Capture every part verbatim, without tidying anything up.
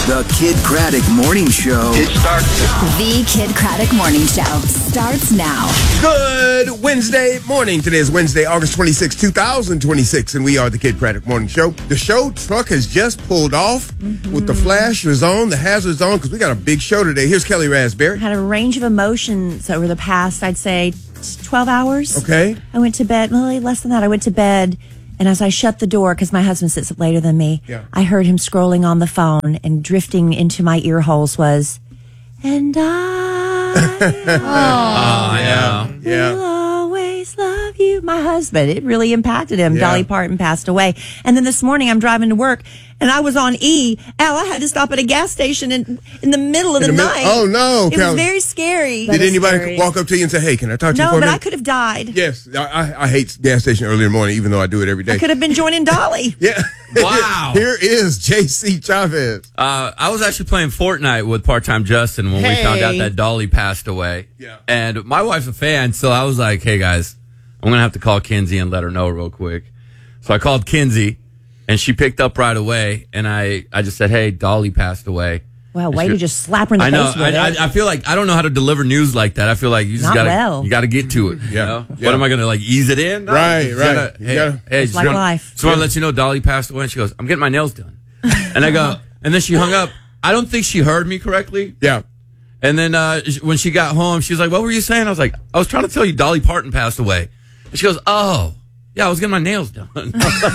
The Kid Craddock Morning Show. It starts. The Kid Craddock Morning Show starts now. Good Wednesday morning. Today is Wednesday, August twenty-sixth, two thousand twenty-six, and we are the Kid Craddock Morning Show. The show truck has just pulled off mm-hmm. with the flashers on, the hazards on, because we got a big show today. Here's Kelly Raspberry. I had a range of emotions over the past, I'd say, twelve hours. Okay. I went to bed, well, less than that. I went to bed, and as I shut the door, because my husband sits up later than me, yeah. I heard him scrolling on the phone, and drifting into my ear holes was, and I oh, yeah. will yeah. always love you. My husband, it really impacted him. Yeah. Dolly Parton passed away. And then this morning, I'm driving to work, and I was on E. Al, I had to stop at a gas station in, in the middle of In the, the night. Oh, no, It Kelly. was very scary. Did anybody scary. walk up to you and say, hey, can I talk to no, you for a but minute? I could have died. Yes. I, I, I hate gas station early in the morning, even though I do it every day. I could have been joining Dolly. yeah. Wow. Here is J C Chavez. Uh, I was actually playing Fortnite with Part-Time Justin when hey. we found out that Dolly passed away. Yeah. And my wife's a fan, so I was like, hey, guys, I'm going to have to call Kinsey and let her know real quick. So I called Kinsey, and she picked up right away, and I, I just said, hey, Dolly passed away. Well, way to just slap her in the I know. face with I, it. I, I feel like I don't know how to deliver news like that. I feel like you just Not gotta well. you gotta get to it. You Yeah. know? Yeah. What am I gonna like ease it in? No, Right, you right. Gotta, You hey, gotta- hey, It's just like wanna- life. Just want to let you know Dolly passed away. And she goes, I'm getting my nails done. And I go, and then she hung up. I don't think she heard me correctly. Yeah. And then uh, when she got home, she was like, what were you saying? I was like, I was trying to tell you Dolly Parton passed away. And she goes, oh. Yeah, I was getting my nails done. So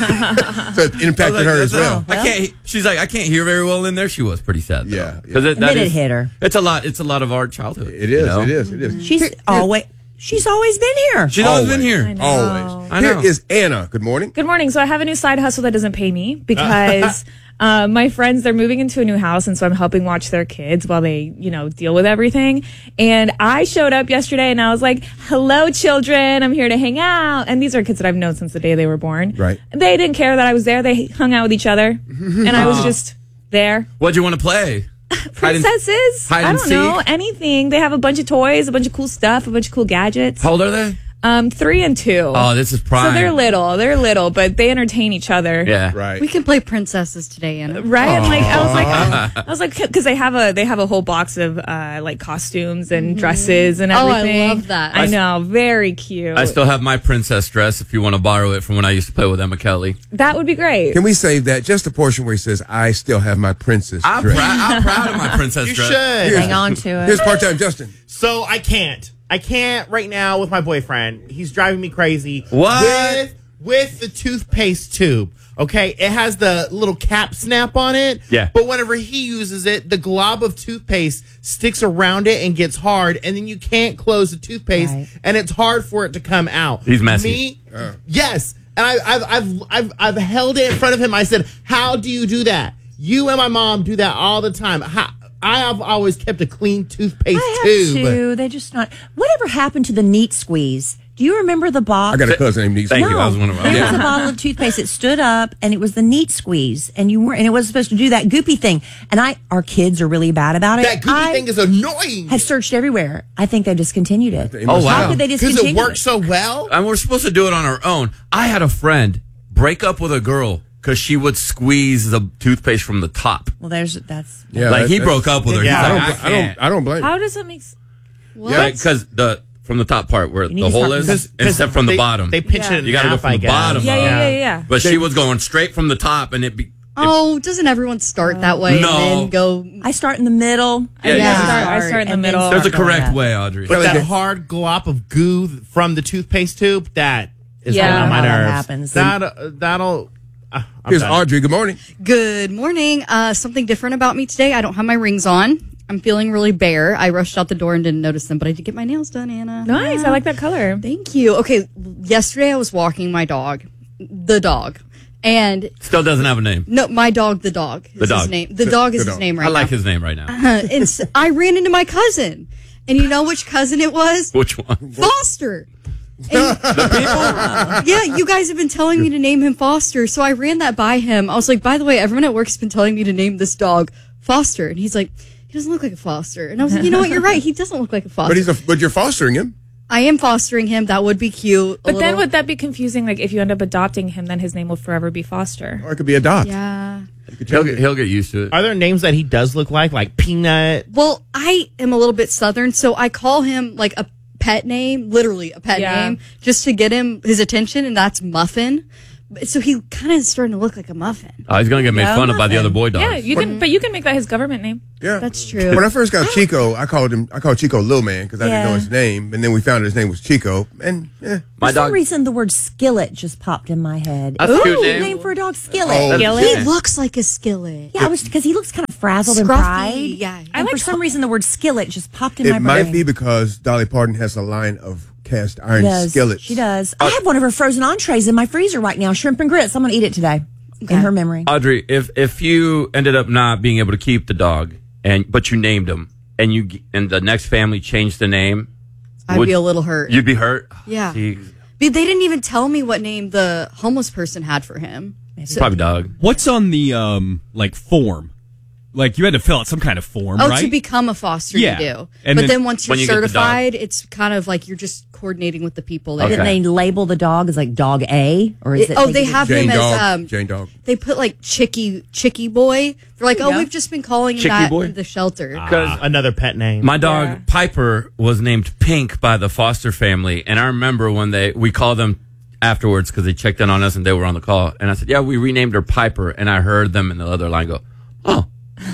it impacted like, her as well. I can't. She's like, I can't hear very well in there. She was pretty sad. Though. Yeah, because yeah. it, that Admit it is- hit her. It's a lot. It's a lot of our childhood. It is. you know? It is. It is. She's always she's always been here. She's always been here. I know. Always. I know. Here is Anna. Good morning. Good morning. So I have a new side hustle that doesn't pay me because uh, my friends, they're moving into a new house. And so I'm helping watch their kids while they, you know, deal with everything. And I showed up yesterday and I was like, hello, children. I'm here to hang out. And these are kids that I've known since the day they were born. Right. They didn't care that I was there. They hung out with each other. And I was just there. What'd you want to play? Princesses? hide I and don't know. seek? Anything. They have a bunch of toys, a bunch of cool stuff, a bunch of cool gadgets. How old are they? Um, three and two. Oh, this is prime. So they're little. They're little, but they entertain each other. Yeah. Right. We can play princesses today, Anna. Right, and like I was like, I was like, because they have a they have a whole box of uh, like costumes and dresses and Oh, I everything. love that. I know, very cute. I still have my princess dress if you want to borrow it from when I used to play with Emma Kelly. That would be great. Can we save that? Just a portion where he says, I still have my princess I'm, dress. prou- I'm proud of my princess You dress. should. Hang on to it. Here's part-time Justin. So I can't. I can't right now with my boyfriend. He's driving me crazy. What? With, with the toothpaste tube. Okay, it has the little cap snap on it. Yeah. But whenever he uses it, the glob of toothpaste sticks around it and gets hard, and then you can't close the toothpaste, Right. and it's hard for it to come out. He's messy. Me, yes. And I, I've, I've, I've, I've held it in front of him. I said, "How do you do that? You and my mom do that all the time. How?" I have always kept a clean toothpaste I tube. have two. They just not. Whatever happened to the neat squeeze? Do you remember the box? I got a cousin named Nisa. Thank no, you. That was one of there them. was a bottle of toothpaste that stood up, and it was the neat squeeze, and you were, and it wasn't supposed to do that goopy thing. And I, our kids are really bad about it. That goopy I thing is annoying. have searched everywhere. I think they discontinued it. Oh, wow. How could they Because discontinue it works so well. And we're supposed to do it on our own. I had a friend break up with a girl because she would squeeze the toothpaste from the top. Well, there's that's. Yeah, like he that- broke up with her. Yeah, He's I like, don't, I, I, don't, can't. I don't blame you. How does it make? s- Yeah, because the from the top part where need the to hole start is, from Because instead from they, the bottom. They pinch Yeah. it in You gotta go half, from I the guess. bottom Yeah, up. yeah, yeah, yeah. But she was going straight from the top, and it be. Oh, doesn't everyone start that way No. and then go? I start in the middle. Yeah, and yeah. then I start- I start in the and then middle. start There's a going correct up. way, Audrey. But Kelly, that did- hard glop of goo from the toothpaste tube, that is Yeah. getting on my How that nerves. happens. That, uh, that'll... Uh, I'm Here's done. Audrey. Good morning. Good morning. Uh, something different about me today. I don't have my rings on. I'm feeling really bare. I rushed out the door and didn't notice them, but I did get my nails done, Anna. Nice. I like that color. Thank you. Okay, yesterday I was walking my dog, the dog, and Still doesn't have a name. no, my dog, the dog, is The dog. his name. The dog is the his dog. name right I like now. his name right now. Uh, it's, I ran into my cousin, and you know which cousin it was? Which one? Foster. And- yeah, you guys have been telling me to name him Foster, so I ran that by him. I was like, by the way, everyone at work's been telling me to name this dog Foster, and he's like, he doesn't look like a Foster. And I was like, you know what, you're right, he doesn't look like a Foster. But he's a, but you're fostering him. I am fostering him. That would be cute. a But then little- would that be confusing? Like if you end up adopting him, then his name will forever be Foster. Or it could be Adopt. Yeah. He'll get, he'll get used to it. Are there names that he does look like, like Peanut? Well, I am a little bit Southern, so I call him like a pet name, literally a pet Yeah. name, just to get him his attention, and that's Muffin. So he kind of is starting to look like a muffin. Oh, he's gonna get made Yeah, fun of by the nothing. other boy dogs. Yeah, you can, but you can make that his government name. Yeah, That's true. When I first got Chico, I called him. I called Chico Lil Man because I didn't Yeah. know his name, and then we found his name was Chico. And yeah, My For some dog. reason, the word skillet just popped in my head. That's a cute Ooh, name. name for a dog, Skillet. Oh. Skillet. He looks like a skillet. Yeah, I was because he looks kind of frazzled and Scruffy, fried. yeah. And I for like some reason, the word skillet just popped in my it brain. might be because Dolly Parton has a line of cast iron She does. skillets. She does. I have one of her frozen entrees in my freezer right now, shrimp and grits. I'm going to eat it today in her memory. Audrey, if if you ended up not being able to keep the dog, and but you named him, and you and the next family changed the name, I'd would- be a little hurt. You'd be hurt. Yeah. See, But they didn't even tell me what name the homeless person had for him. So- probably dog. What's on the um like form? Like you had to fill out some kind of form, Oh, right? to become a foster, Yeah. you do. And but then then, once you're when you get the dog- certified, it's kind of like you're just coordinating with the people there. Okay. Didn't they label the dog as like dog A? Or is It- it? oh, they have Jane him Dog. as um. Jane Dog. They put like Chicky Chicky Boy. They're like, oh, Yeah. we've just been calling him Chicky that Boy? in the shelter. Because Another pet name. my dog Yeah. Piper was named Pink by the foster family, and I remember when they we called them afterwards because they checked in on us and they were on the call, and I said, "Yeah, we renamed her Piper," and I heard them in the other line go, "Oh,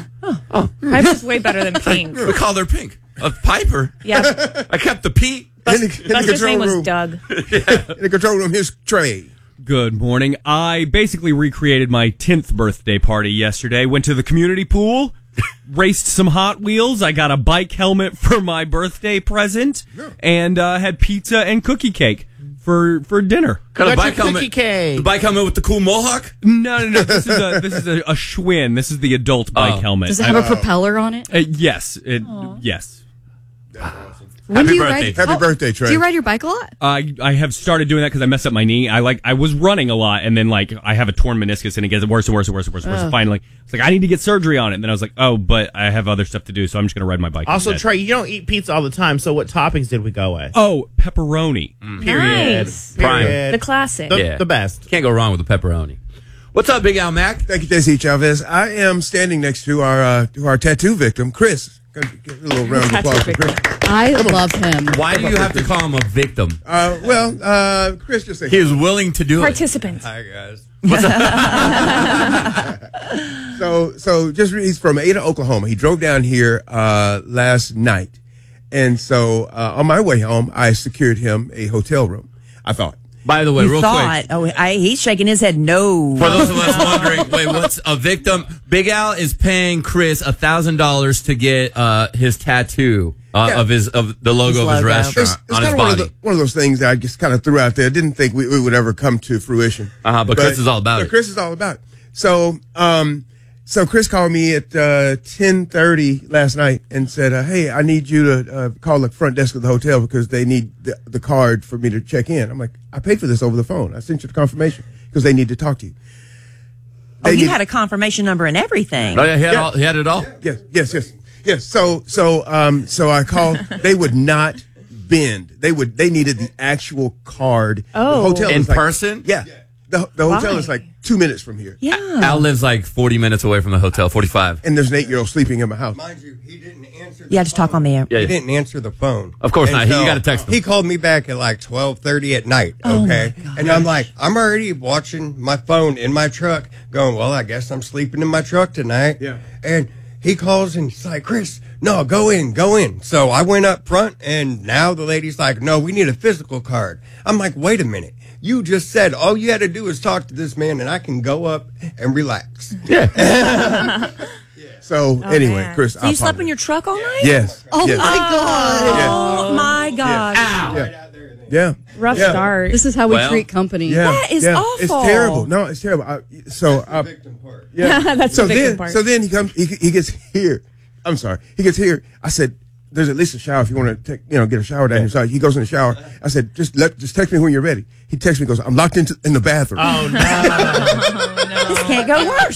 Piper's way better than Pink. we called her Pink, uh, Piper." Yeah, I kept the P. In the, in the Buster's control name was room. Doug. In the control room, here's Trey. Good morning. I basically recreated my tenth birthday party yesterday. Went to the community pool, raced some Hot Wheels. I got a bike helmet for my birthday present, and uh, had pizza and cookie cake for for dinner. Got a Got bike your helmet. cookie cake. The bike helmet with the cool mohawk. No, no, no. This is a this is a, a Schwinn. This is the adult bike Oh. helmet. Does it have a propeller on it? Uh, yes, it yes. When Happy do you birthday. ride? Happy birthday, Trey. Do you ride your bike a lot? I I have started doing that because I messed up my knee. I like I was running a lot, and then like I have a torn meniscus, and it gets worse and worse and worse and worse. And worse. And finally, it's like I need to get surgery on it. And then I was like, oh, but I have other stuff to do, so I'm just gonna ride my bike. Also, instead. Trey, you don't eat pizza all the time, so what toppings did we go with? Oh, pepperoni. Period. Nice. Prime. Period. The classic. The, Yeah. the best. Can't go wrong with the pepperoni. What's up, Big Al Mac? Thank you, Desi Chavez. I am standing next to our uh, to our tattoo victim, Chris. Give a little round of applause for Chris. I love him. Why do you have to call him a victim? Uh, well, uh, Chris just He is willing to do it. Participant. Hi, guys. So, so just he's from Ada, Oklahoma. He drove down here uh, last night, and so uh, on my way home, I secured him a hotel room. I thought. By the way, You real thought? quick, Oh, I, he's shaking his head. No. for those of us wondering, wait, what's a victim? Big Al is paying Chris a thousand dollars to get uh, his tattoo uh, Yeah. of his of the logo His of his logo. restaurant It's, it's on his kind of one of, body. the, one of those things that I just kind of threw out there. Didn't think we, we would ever come to fruition. Uh-huh, but Chris is all about but it. Chris is all about it. So, um, so Chris called me at uh, ten thirty last night and said, uh, "Hey, I need you to uh, call the front desk of the hotel because they need the, the card for me to check in." I'm like, "I paid for this over the phone. I sent you the confirmation because they need to talk to you." Oh, They you need- had a confirmation number and everything. Oh yeah, he had Yeah. all. He had it all. Yes, yes, yes, yes. So, so, um, so I called. They would not bend. They would. They needed the actual card. Oh. The hotel In is like- person? Yeah. The, the hotel Why? is like two minutes from here, Yeah. Al lives like forty minutes away from the hotel. Forty-five. and there's an eight-year-old sleeping in my house. Mind you, he didn't answer the You had to talk on the air. Yeah, He yeah. didn't answer the phone. Of course And not. He- you gotta text him. He called me back at like twelve thirty at night, Oh okay? And I'm like, I'm already watching my phone in my truck going, well, I guess I'm sleeping in my truck tonight. Yeah. And he calls and he's like, Chris, no, go in, go in. So I went up front and now the lady's like, no, we need a physical card. I'm like, wait a minute. You just said all you had to do is talk to this man and I can go up and relax. So anyway, man. Chris, So you slept in your truck all night? yes. Oh yes. my god! Oh my gosh. Yeah. Yeah. Rough Yeah. start. This is how we Well, treat company. Yeah. That is yeah. awful. It's terrible. No, it's terrible. I, so, I, Victim part. yeah. That's so the victim then, part. so then he comes. He, he gets here. I'm sorry. He gets here. I said, "There's at least a shower if you want to take, you know, get a shower down here." So he goes in the shower. I said, "Just let, just text me when you're ready." He texts me, goes, "I'm locked into in the bathroom." Oh, no. This can't go worse.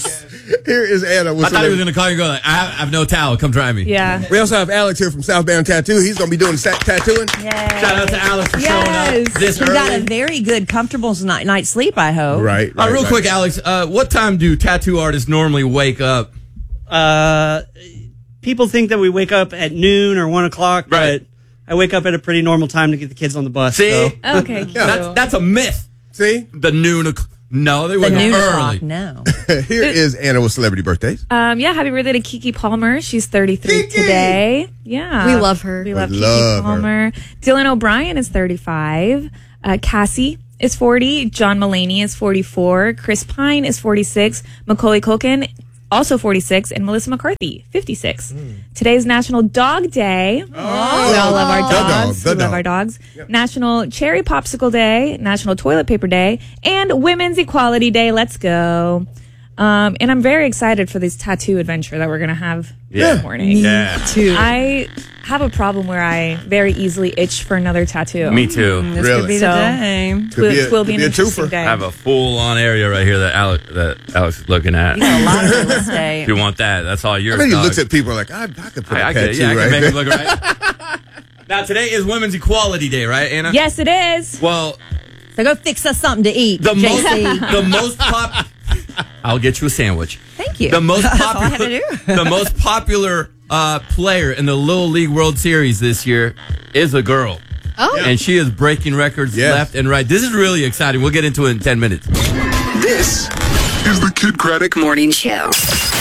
Here is Anna with I thought he was celebrity- going to call you and go, like, I have, I have no towel. Come try me. Yeah. We also have Alex here from Southbound Tattoo. He's going to be doing sa- tattooing. Shout out to Alex for Yes. showing up this You got a early. very good, comfortable night, night's sleep, I hope. Right. Uh, right, real right. quick, Alex, uh, what time do tattoo artists normally wake up? Uh, people think that we wake up at noon or one o'clock, Right. but I wake up at a pretty normal time to get the kids on the bus. See? So. Okay, cute. That's, that's a myth. See? The noon. o'clock. No, they The wake up noon early. o'clock now. Here is Anna with celebrity birthdays. Um, yeah, happy birthday to Kiki Palmer. She's thirty-three Kiki! today. Yeah. We love her. We love We Kiki love her. Palmer. Dylan O'Brien is thirty-five. Uh, Cassie is forty. John Mulaney is forty-four. Chris Pine is forty-six. Macaulay Culkin, also forty-six. And Melissa McCarthy, fifty-six. Today's National Dog Day. We all love our The dog, dogs. the we love dog. our dogs. National Cherry Popsicle Day. National Toilet Paper Day. And Women's Equality Day. Let's go. Um, and I'm very excited for this tattoo adventure that we're going to have Yeah. this morning. Yeah. Too. I have a problem where I very easily itch for another tattoo. Me too. This Really? could be So- the day. Could be a- will be could an be a interesting twofer. day. I have a full-on area right here that Alex, that Alex is looking at. You got a lot of real estate. If you want that, that's all yours. I mean, he dog. looks at people like, I, I could put I, a I tattoo can, yeah, I right can make there. it look right. Now, today is Women's Equality Day, right, Anna? Yes, it is. Well, So go fix us something to eat, the J most, C. the most pop. I'll get you a sandwich. Thank you. The most That's all I popular, had to do. the most popular uh, player in the Little League World Series this year is a girl. Oh. And she is breaking records Yes. left and right. This is really exciting. We'll get into it in ten minutes. This is the Kid Craddock Morning Show.